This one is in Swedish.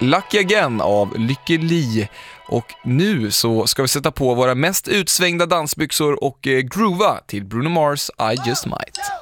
Lucky Again av Lykke Li. Och nu så ska vi sätta på våra mest utsvängda dansbyxor och groova till Bruno Mars I Just Might.